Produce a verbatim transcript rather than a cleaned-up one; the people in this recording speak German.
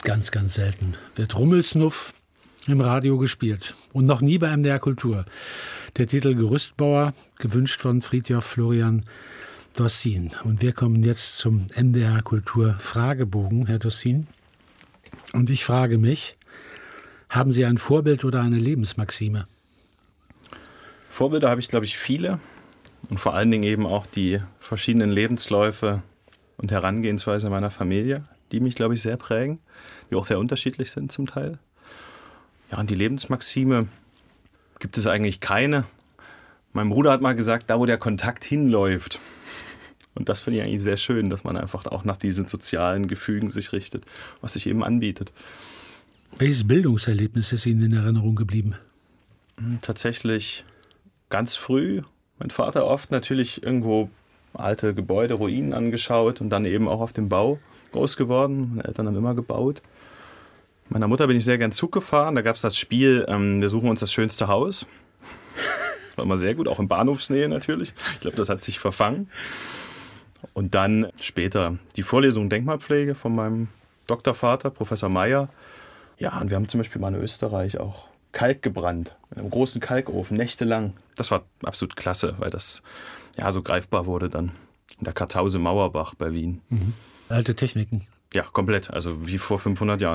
Ganz, ganz selten wird Rummelsnuff im Radio gespielt. Und noch nie bei M D R Kultur. Der Titel Gerüstbauer, gewünscht von Fridtjof Florian Dossin. Und wir kommen jetzt zum M D R Kultur Fragebogen, Herr Dossin. Und ich frage mich, haben Sie ein Vorbild oder eine Lebensmaxime? Vorbilder habe ich, glaube ich, viele. Und vor allen Dingen eben auch die verschiedenen Lebensläufe und Herangehensweise meiner Familie, die mich, glaube ich, sehr prägen, die auch sehr unterschiedlich sind zum Teil. Ja, und die Lebensmaxime gibt es eigentlich keine. Mein Bruder hat mal gesagt, da wo der Kontakt hinläuft. Und das finde ich eigentlich sehr schön, dass man einfach auch nach diesen sozialen Gefügen sich richtet, was sich eben anbietet. Welches Bildungserlebnis ist Ihnen in Erinnerung geblieben? Tatsächlich ganz früh. Mein Vater oft natürlich irgendwo alte Gebäude, Ruinen angeschaut und dann eben auch auf dem Bau groß geworden. Meine Eltern haben immer gebaut. Meiner Mutter bin ich sehr gern Zug gefahren. Da gab es das Spiel, ähm, wir suchen uns das schönste Haus. Das war immer sehr gut, auch in Bahnhofsnähe natürlich. Ich glaube, das hat sich verfangen. Und dann später die Vorlesung Denkmalpflege von meinem Doktorvater, Professor Meyer. Ja, und wir haben zum Beispiel mal in Österreich auch Kalk gebrannt, in einem großen Kalkofen, nächtelang. Das war absolut klasse, weil das ja so greifbar wurde dann in der Kartause Mauerbach bei Wien. Mhm. Alte Techniken. Ja, komplett, also wie vor fünfhundert Jahren.